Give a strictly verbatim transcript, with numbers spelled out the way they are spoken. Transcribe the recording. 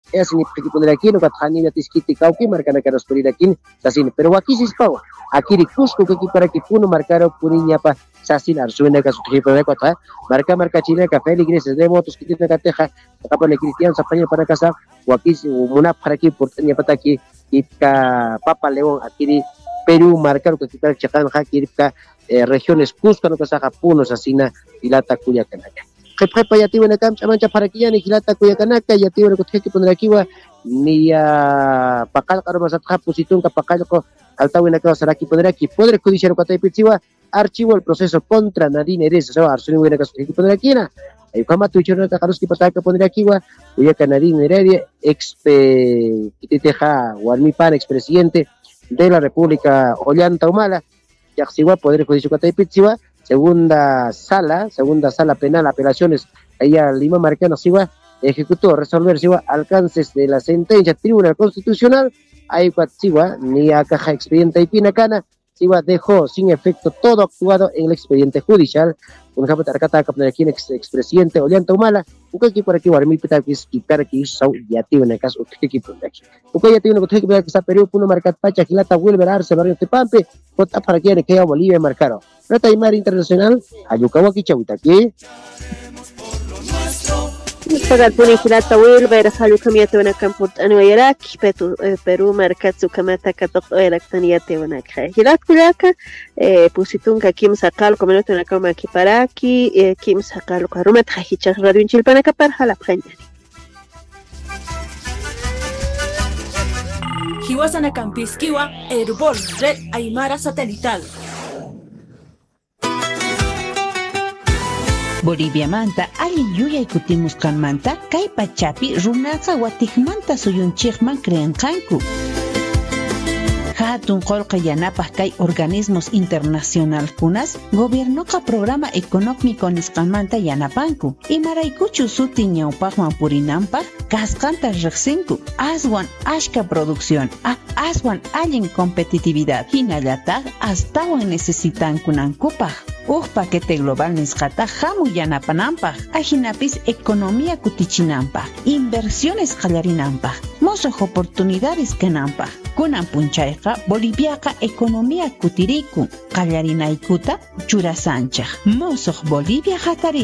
es ni poner aquí no katani ya tiskiti kauki marcana caros por ir aquí sasin pero aquí sí pago aquí de Cusco que aquí para que puno marcaro puniña pa sasin arsuena que su tipo de cuata marca marca china café iglesia de motos que tiene cateja acá le cristianos español para casa o aquí una para aquí por tenía pata aquí y papa león aquí Perú marcar que quitar chacan aquí regiones Cusco no que saca punos asina y la tacuya canaca jepa ya tiene cam chamancha para aquí ya ni hilata cuya canaca ya tiene que poner aquí va ni a pakal karo masatha pusitun ka pakal ko alta buena que será aquí poner aquí poder judicial ko taipichiwa archivo el proceso contra Nadine Erez so arsuni buena que poner aquí na ay kama tu chorna ka karos ki pataka poner aquí va cuya Nadine Erez expe ititeja warmi pan expresidente de la República Ollanta Humala ya siwa poder judicial ko taipichiwa segunda sala, segunda sala penal, apelaciones, allá Lima Marcano Siwa, ejecutó resolver Siwa alcances de la sentencia Tribunal Constitucional, ahí Siwa, ni a caja expediente y pinacana, Siwa dejó sin efecto todo actuado en el expediente judicial, un ejemplo tarcata que aquí ex expresidente Ollanta Humala, un equipo por aquí, Guarmi Pita, que es quitar aquí, ya tiene en el caso, un equipo de aquí. Un ya tiene que que está Perú, Puno Marcat Pacha, Gilata, vuelve a darse, Barrio Tepampe, Jota para quien queda Bolivia marcaron. Trata de mar internacional, Ayucahuaki Chautaki. Pagat puni hilata wilber halu kamiyate wana kamput anu irak petu Peru markatsu kamata katok irak taniyate wana khay hilat kulaka pusitun ka kim sakal komenote na kama kiparaki kim sakal ka rumet khahicha radio chilpana kapar hala phanyani Hiwasana Campisquiwa Herbol Red Aymara Satelital Bolivia manta ali yuya ikutimos kan manta kay pachapi runaqa watikmanta suyunchikman creanqanku hatun qolqa yanapaq kay organismos internacional kunas gobiernoqa programa económico nisqanmanta yanapanku imaraykuchu suti ñawpaqman purinanpaq kasqanta riqsinku aswan ashka producción a aswan allin competitividad hinallataq astawan necesitankunankupaq uj paquete global nisqata hamu yanapananpaq ajinapis economía kutichinanpaq inversiones qallarinanpaq mosoq oportunidades kananpaq kunan punchayqa Boliviaqa economía kutirikun qallarinaykuta churasanchaq mosoq Bolivia hatari